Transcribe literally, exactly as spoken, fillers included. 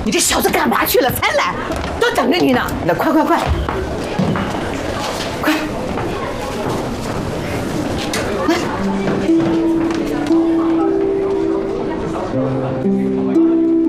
你这小子干嘛去了？才来，都等着你呢。那快快快！